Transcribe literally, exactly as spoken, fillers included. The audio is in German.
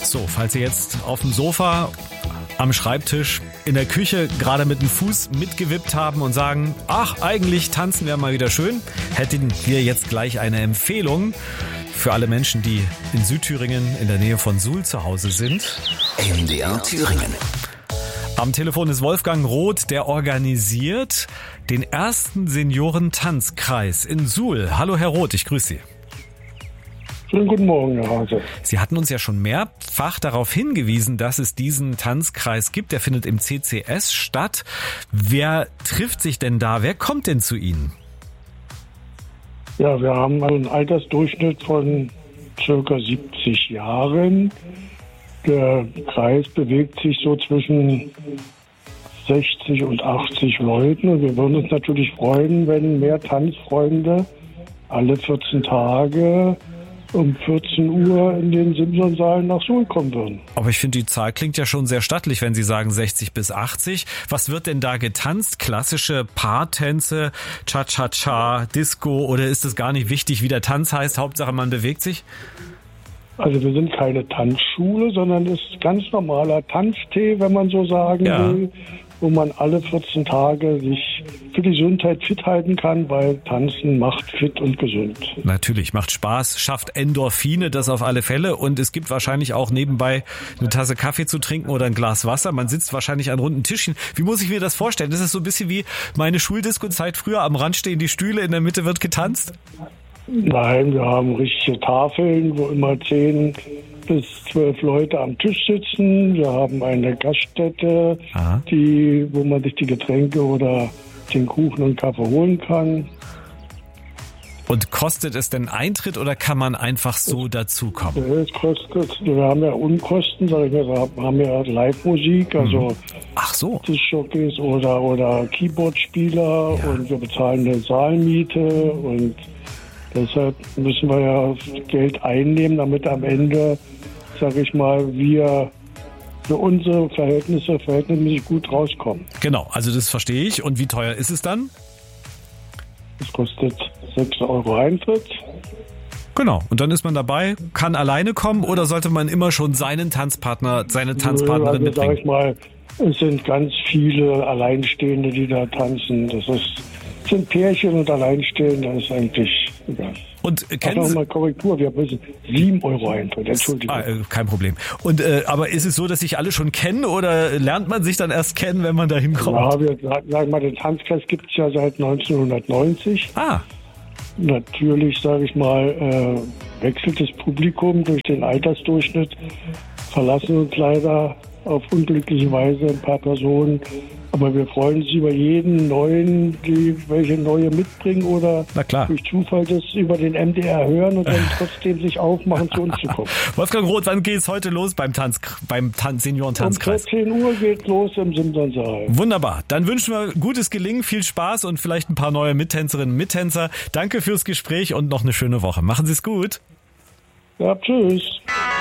So, falls ihr jetzt auf dem Sofa, am Schreibtisch, in der Küche gerade mit dem Fuß mitgewippt haben und sagen, ach, eigentlich tanzen wäre mal wieder schön, hätten wir jetzt gleich eine Empfehlung für alle Menschen, die in Südthüringen in der Nähe von Suhl zu Hause sind. M D R Thüringen. Am Telefon ist Wolfgang Roth, der organisiert den ersten Seniorentanzkreis in Suhl. Hallo Herr Roth, ich grüße Sie. Schönen guten Morgen, Herr Hase. Sie hatten uns ja schon mehrfach darauf hingewiesen, dass es diesen Tanzkreis gibt. Der findet im C C S statt. Wer trifft sich denn da? Wer kommt denn zu Ihnen? Ja, wir haben einen Altersdurchschnitt von circa siebzig Jahren. Der Kreis bewegt sich so zwischen sechzig und achtzig Leuten. Und wir würden uns natürlich freuen, wenn mehr Tanzfreunde alle vierzehn Tage um vierzehn Uhr in den Simson-Saal nach Suhl kommen würden. Aber ich finde, die Zahl klingt ja schon sehr stattlich, wenn Sie sagen sechzig bis achtzig. Was wird denn da getanzt? Klassische Paartänze, Cha-Cha-Cha, Disco, oder ist es gar nicht wichtig, wie der Tanz heißt? Hauptsache, man bewegt sich? Also wir sind keine Tanzschule, sondern es ist ganz normaler Tanztee, wenn man so sagen Ja. will, wo man alle vierzehn Tage sich für die Gesundheit fit halten kann, weil Tanzen macht fit und gesund. Natürlich, macht Spaß, schafft Endorphine, das auf alle Fälle. Und es gibt wahrscheinlich auch nebenbei eine Tasse Kaffee zu trinken oder ein Glas Wasser. Man sitzt wahrscheinlich an runden Tischchen. Wie muss ich mir das vorstellen? Das ist so ein bisschen wie meine Schuldisco-Zeit früher. Am Rand stehen die Stühle, in der Mitte wird getanzt? Nein, wir haben richtige Tafeln, wo immer zehn bis zwölf Leute am Tisch sitzen. Wir haben eine Gaststätte, Aha. die, wo man sich die Getränke oder den Kuchen und Kaffee holen kann. Und kostet es denn Eintritt oder kann man einfach so dazukommen? Es kostet, wir haben ja Unkosten, sag ich mal, wir haben ja Live-Musik, also Ach so. Tischjockeys oder, oder Keyboard-Spieler, Ja. und wir bezahlen eine Saalmiete, und deshalb müssen wir ja Geld einnehmen, damit am Ende, sag ich mal, wir für unsere Verhältnisse verhältnismäßig gut rauskommen. Genau, also das verstehe ich. Und wie teuer ist es dann? Es kostet sechs Euro Eintritt. Genau, und dann ist man dabei, kann alleine kommen oder sollte man immer schon seinen Tanzpartner, seine Tanzpartnerin Also, sag mitbringen? ich mal, es sind ganz viele Alleinstehende, die da tanzen. Das ist, sind Pärchen und Alleinstehende, das ist eigentlich egal. Und äh, Ach, kennen Sie... nochmal Korrektur, wir müssen sieben Euro Eintritt, Entschuldigung. Ah, äh, kein Problem. Und äh, aber ist es so, dass sich alle schon kennen oder lernt man sich dann erst kennen, wenn man da hinkommt? Ja, wir sagen mal, den Tanzkreis gibt es ja seit neunzehnhundertneunzig. Ah, Natürlich, sage ich mal, äh, wechselt das Publikum durch den Altersdurchschnitt, verlassen uns leider auf unglückliche Weise ein paar Personen. Aber wir freuen uns über jeden Neuen, die welche Neue mitbringen oder Na klar. durch Zufall das über den M D R hören und dann trotzdem sich aufmachen, zu uns zu kommen. Wolfgang Roth, wann geht's heute los beim Tanz, beim Tan- Um Seniorentanzkreis? vierzehn Uhr geht los im Simson-Saal. Wunderbar. Dann wünschen wir gutes Gelingen, viel Spaß und vielleicht ein paar neue Mittänzerinnen und Mittänzer. Danke fürs Gespräch und noch eine schöne Woche. Machen Sie es gut. Ja, tschüss.